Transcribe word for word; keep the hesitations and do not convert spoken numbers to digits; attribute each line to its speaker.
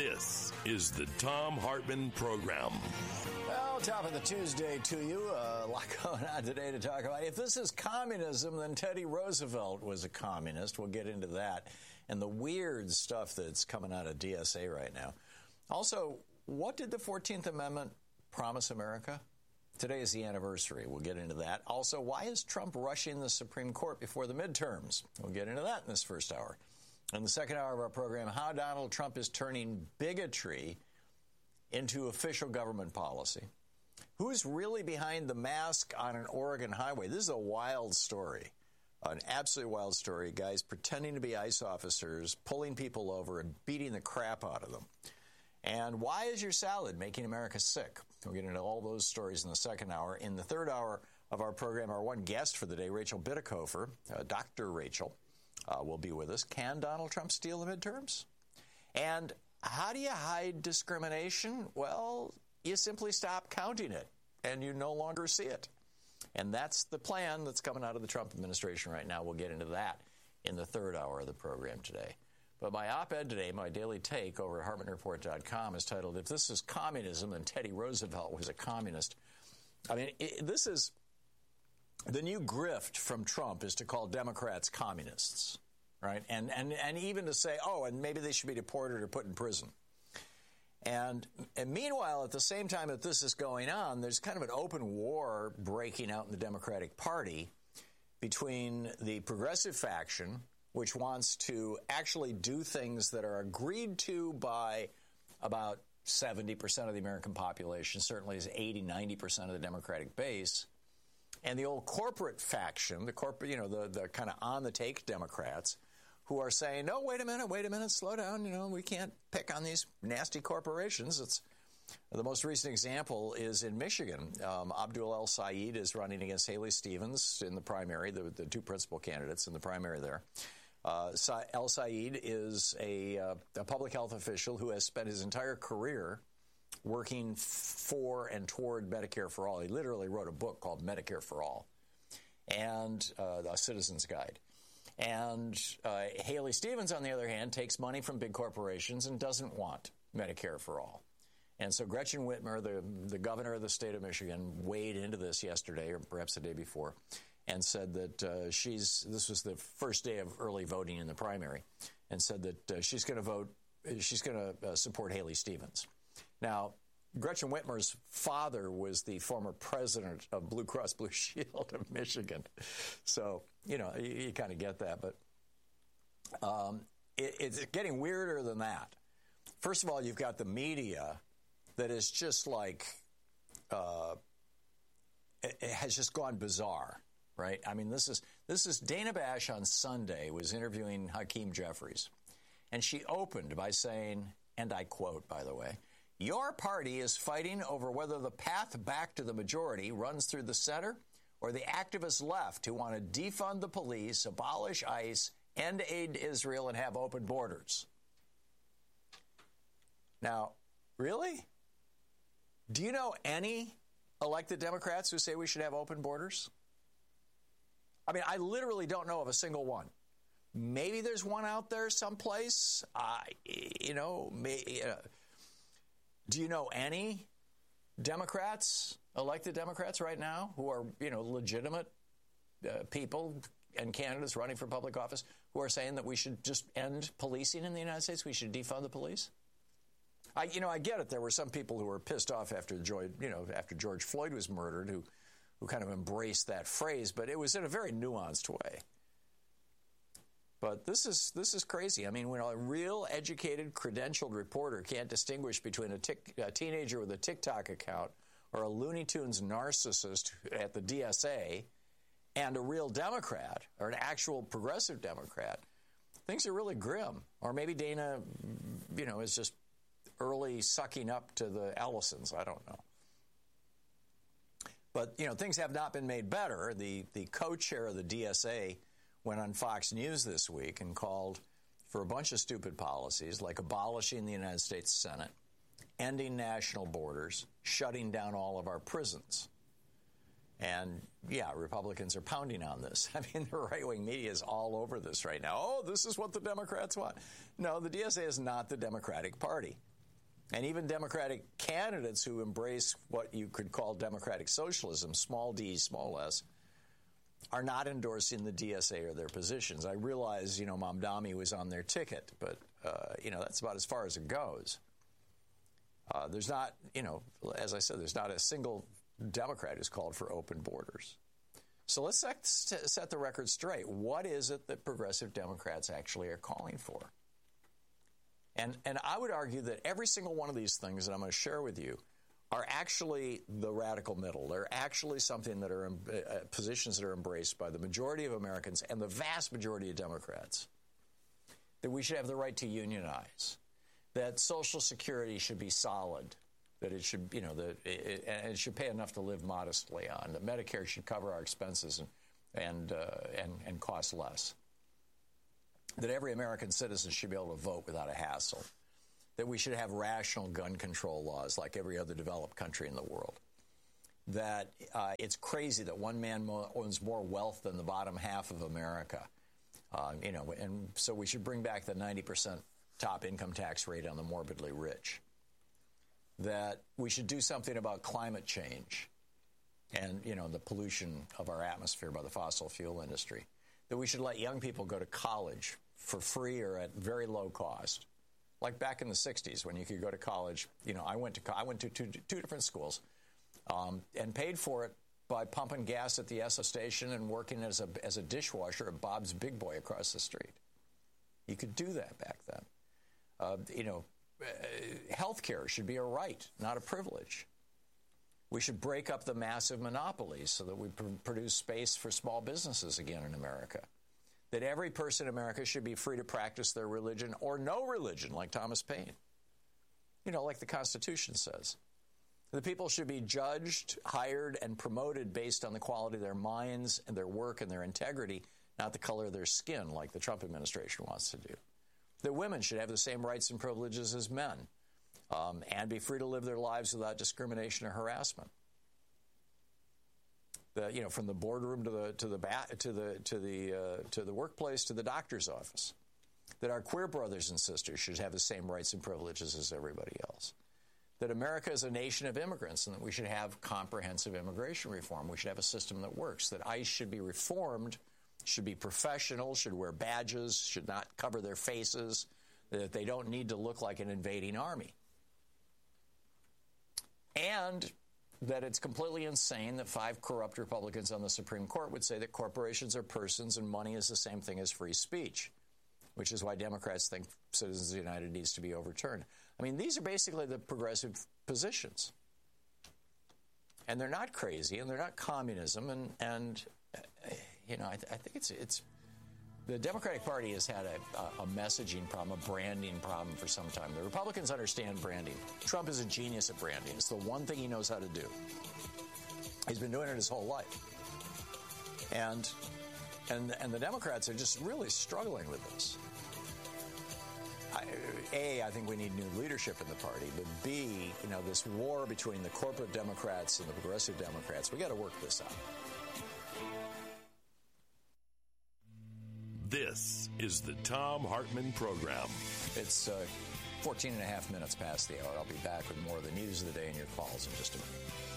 Speaker 1: This is the Thom Hartmann Program.
Speaker 2: Well, top of the Tuesday to you. Uh, a lot going on today to talk about. If this is communism, then Teddy Roosevelt was a communist. We'll get into that and the weird stuff that's coming out of D S A right now. Also, what did the fourteenth Amendment promise America? Today is the anniversary. We'll get into that. Also, why is Trump rushing the Supreme Court before the midterms? We'll get into that in this first hour. In the second hour of our program, how Donald Trump is turning bigotry into official government policy. Who's really behind the mask on an Oregon highway? This is a wild story, an absolutely wild story. Guys pretending to be ICE officers, pulling people over and beating the crap out of them. And why is your salad making America sick? We'll get into all those stories in the second hour. In the third hour of our program, our one guest for the day, Rachel Bitecofer, uh, Doctor Rachel, uh, will be with us. Can Donald Trump steal the midterms? And how do you hide discrimination? Well, you simply stop counting it, and you no longer see it. And that's the plan that's coming out of the Trump administration right now. We'll get into that in the third hour of the program today. But my op-ed today, my daily take over at Hartmann Report dot com is titled, If This is Communism, then Teddy Roosevelt was a communist. I mean, it, this is the new grift from Trump is to call Democrats communists, right? And, and, and even to say, oh, and maybe they should be deported or put in prison. And, and meanwhile, at the same time that this is going on, there's kind of an open war breaking out in the Democratic Party between the progressive faction, which wants to actually do things that are agreed to by about seventy percent of the American population, certainly is eighty, ninety percent of the Democratic base, and the old corporate faction, the corporate, you know, the, the kind of on-the-take Democrats, who are saying, no, wait a minute, wait a minute, slow down, you know, we can't pick on these nasty corporations. It's the most recent example is in Michigan. Um, Abdul El Sayed is running against Haley Stevens in the primary, the, the two principal candidates in the primary there. Uh, El Sayed is a, uh, a public health official who has spent his entire career working for and toward Medicare for All. He literally wrote a book called Medicare for All and uh, A Citizen's Guide. And uh, Haley Stevens, on the other hand, takes money from big corporations and doesn't want Medicare for All. And so Gretchen Whitmer, the, the governor of the state of Michigan, weighed into this yesterday or perhaps the day before and said that uh, she's, this was the first day of early voting in the primary, and said that uh, she's going to vote, she's going to uh, support Haley Stevens. Now, Gretchen Whitmer's father was the former president of Blue Cross Blue Shield of Michigan. So, you know, you, you kind of get that. But um, it, it's getting weirder than that. First of all, you've got the media that is just like, uh, it, it has just gone bizarre, right? I mean, this is this is Dana Bash on Sunday was interviewing Hakeem Jeffries. And she opened by saying, and I quote, by the way, your party is fighting over whether the path back to the majority runs through the center or the activist left who want to defund the police, abolish ICE, end aid to Israel, and have open borders. Now, really? Do you know any elected Democrats who say we should have open borders? I mean, I literally don't know of a single one. Maybe there's one out there someplace. Uh, you know, may, uh, do you know any Democrats, elected Democrats right now, who are, you know, legitimate uh, people and candidates running for public office who are saying that we should just end policing in the United States? We should defund the police? I, you know, I get it. There were some people who were pissed off after George, you know, after George Floyd was murdered, who, who kind of embraced that phrase, but it was in a very nuanced way. But this is this is crazy. I mean, when a real educated, credentialed reporter can't distinguish between a, tic, a teenager with a TikTok account or a Looney Tunes narcissist at the D S A and a real Democrat or an actual progressive Democrat, things are really grim. Or maybe Dana, you know, is just early sucking up to the Allisons. I don't know. But, you know, things have not been made better. The, the co-chair of the D S A went on Fox News this week and called for a bunch of stupid policies like abolishing the United States Senate, ending national borders, shutting down all of our prisons. And, yeah, Republicans are pounding on this. I mean, the right-wing media is all over this right now. Oh, this is what the Democrats want. No, the D S A is not the Democratic Party. And even Democratic candidates who embrace what you could call democratic socialism, small d, small s, are not endorsing the D S A or their positions. I realize, you know, Mamdani was on their ticket, but, uh, you know, that's about as far as it goes. Uh, there's not, you know, as I said, there's not a single Democrat who's called for open borders. So let's set, set the record straight. What is it that progressive Democrats actually are calling for? And and I would argue that every single one of these things that I'm going to share with you are actually the radical middle. They're actually something that are uh, positions that are embraced by the majority of Americans and the vast majority of Democrats. That we should have the right to unionize, that Social Security should be solid, that it should, you know, that it, and it should pay enough to live modestly on, that Medicare should cover our expenses and and uh, and, and cost less, that every American citizen should be able to vote without a hassle, that we should have rational gun control laws like every other developed country in the world, that uh, it's crazy that one man mo- owns more wealth than the bottom half of America, uh, you know, and so we should bring back the ninety percent top income tax rate on the morbidly rich, that we should do something about climate change and, you know, the pollution of our atmosphere by the fossil fuel industry, that we should let young people go to college for free or at very low cost. Like back in the sixties when you could go to college, you know, I went to I went to two, two different schools um, and paid for it by pumping gas at the Esso station and working as a as a dishwasher at Bob's Big Boy across the street. You could do that back then. Uh, you know, uh, health care should be a right, not a privilege. We should break up the massive monopolies so that we pr- produce space for small businesses again in America. That every person in America should be free to practice their religion or no religion, like Thomas Paine. You know, like the Constitution says. The people should be judged, hired, and promoted based on the quality of their minds and their work and their integrity, not the color of their skin, like the Trump administration wants to do. That women should have the same rights and privileges as men, um, and be free to live their lives without discrimination or harassment. The, you know, from the boardroom to the to the ba- to the to the uh, to the workplace to the doctor's office, that our queer brothers and sisters should have the same rights and privileges as everybody else. That America is a nation of immigrants and that we should have comprehensive immigration reform. We should have a system that works. That ICE should be reformed, should be professional, should wear badges, should not cover their faces. That they don't need to look like an invading army. And that it's completely insane that five corrupt Republicans on the Supreme Court would say that corporations are persons and money is the same thing as free speech, which is why Democrats think Citizens United needs to be overturned. I mean, these are basically the progressive positions. And they're not crazy, and they're not communism, and, and uh, you know, I, th- I think it's it's the Democratic Party has had a, a messaging problem, a branding problem for some time. The Republicans understand branding. Trump is a genius at branding. It's the one thing he knows how to do. He's been doing it his whole life. And and and the Democrats are just really struggling with this. I, A, I think we need new leadership in the party, but B, you know, this war between the corporate Democrats and the progressive Democrats, we got to work this out.
Speaker 1: This is the Thom Hartmann Program.
Speaker 2: It's uh, fourteen and a half minutes past the hour. I'll be back with more of the news of the day and your calls in just a minute.